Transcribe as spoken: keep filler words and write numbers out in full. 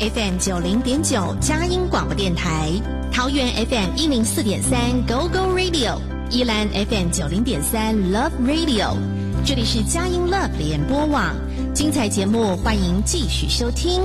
F M 九零点九佳音广播电台，桃园 F M 一零四点三 Go Go Radio， 宜兰 F M 九零点三 Love Radio， 这里是佳音 Love 联播网，精彩节目欢迎继续收听。